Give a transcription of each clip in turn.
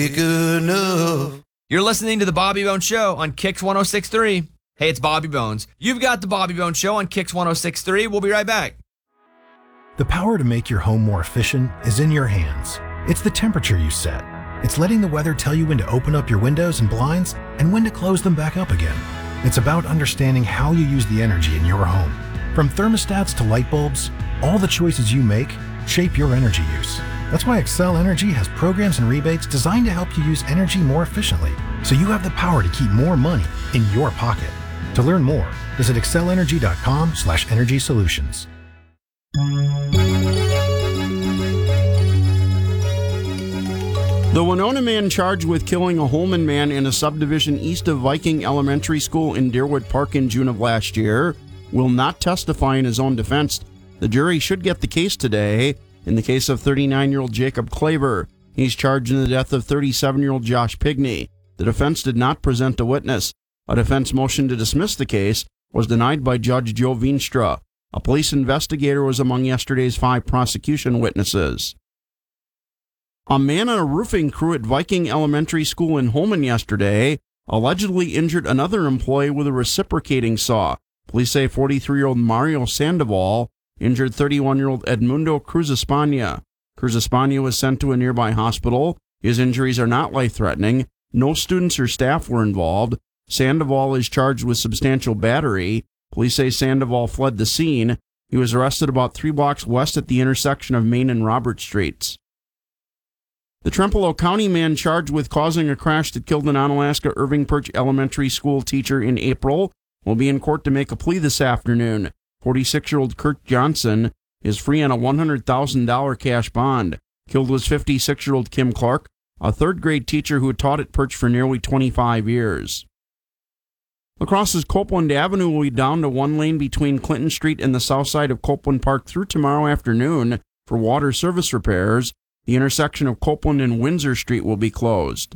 Good enough. You're listening to The Bobby Bones Show on Kix 106.3. Hey, it's Bobby Bones. You've got The Bobby Bones Show on Kix 106.3. We'll be right back. The power to make your home more efficient is in your hands. It's the temperature you set. It's letting the weather tell you when to open up your windows and blinds and when to close them back up again. It's about understanding how you use the energy in your home. From thermostats to light bulbs, all the choices you make shape your energy use. That's why Excel Energy has programs and rebates designed to help you use energy more efficiently, so you have the power to keep more money in your pocket. To learn more, visit excelenergy.com/energy solutions. The Winona man charged with killing a Holman man in a subdivision east of Viking Elementary School in Deerwood Park in June of last year will not testify in his own defense. The jury should get the case today in the case of 39-year-old Jacob Claver. He's charged in the death of 37-year-old Josh Pigney. The defense did not present a witness. A defense motion to dismiss the case was denied by Judge Joe Veenstra. A police investigator was among yesterday's 5 prosecution witnesses. A man on a roofing crew at Viking Elementary School in Holman yesterday allegedly injured another employee with a reciprocating saw. Police say 43-year-old Mario Sandoval injured 31-year-old Edmundo Cruz España. Cruz España was sent to a nearby hospital. His injuries are not life-threatening. No students or staff were involved. Sandoval is charged with substantial battery. Police say Sandoval fled the scene. He was arrested about 3 blocks west at the intersection of Main and Robert Streets. The Trempealeau County man charged with causing a crash that killed an Onalaska Irving Perch Elementary School teacher in April will be in court to make a plea this afternoon. 46-year-old Kurt Johnson is free on a $100,000 cash bond. Killed was 56-year-old Kim Clark, a third-grade teacher who had taught at Perch for nearly 25 years. La Crosse's Copeland Avenue will be down to 1 lane between Clinton Street and the south side of Copeland Park through tomorrow afternoon for water service repairs. The intersection of Copeland and Windsor Street will be closed.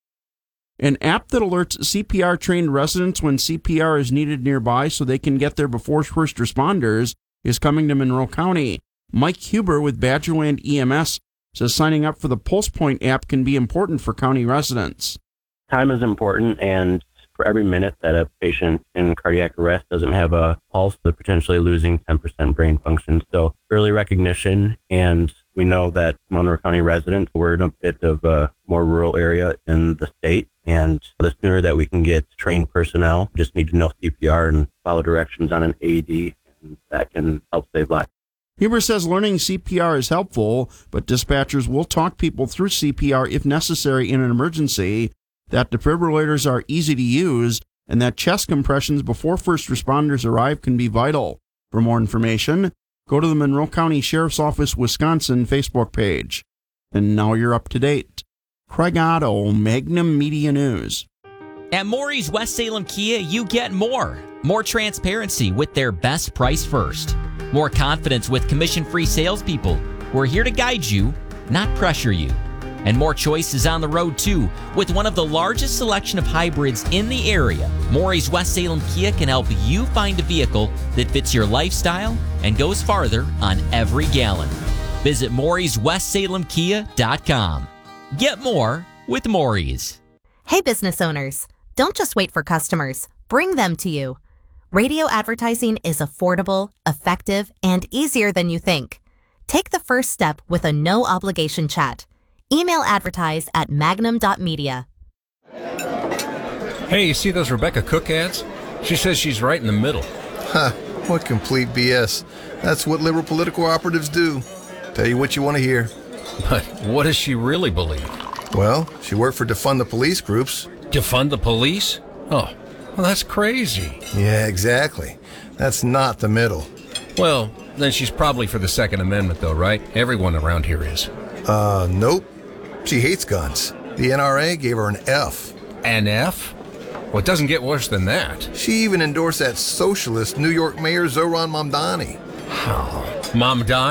An app that alerts CPR-trained residents when CPR is needed nearby so they can get there before first responders is coming to Monroe County. Mike Huber with Badgerland EMS says signing up for the PulsePoint app can be important for county residents. Time is important, and for every minute that a patient in cardiac arrest doesn't have a pulse, they're potentially losing 10% brain function. So early recognition, and we know that Monroe County residents, we're in a bit of a more rural area in the state, and the sooner that we can get trained personnel, just need to know CPR and follow directions on an AED, and that can help save lives. Huber says learning CPR is helpful, but dispatchers will talk people through CPR if necessary in an emergency, that defibrillators are easy to use, and that chest compressions before first responders arrive can be vital. For more information, go to the Monroe County Sheriff's Office, Wisconsin Facebook page. And now you're up to date. Craig Otto, Magnum Media News. At Maury's West Salem Kia, you get more. More transparency with their best price first. More confidence with commission-free salespeople. We're here to guide you, not pressure you. And more choices on the road, too. With one of the largest selection of hybrids in the area, Maury's West Salem Kia can help you find a vehicle that fits your lifestyle and goes farther on every gallon. Visit Maury'sWestSalemKia.com. Get more with Maury's. Hey, business owners. Don't just wait for customers. Bring them to you. Radio advertising is affordable, effective, and easier than you think. Take the first step with a no-obligation chat. Email advertise at magnum.media. Hey, you see those Rebecca Cook ads? She says she's right in the middle. Huh, what complete BS. That's what liberal political operatives do. Tell you what you want to hear. But what does she really believe? Well, she worked for defund the police groups. Defund the police? Oh, well, that's crazy. Yeah, exactly. That's not the middle. Well, then she's probably for the Second Amendment, though, right? Everyone around here is. Nope. She hates guns. The NRA gave her an F. An F? Well, it doesn't get worse than that. She even endorsed that socialist New York Mayor Zoran Mamdani. Oh, Mamdani?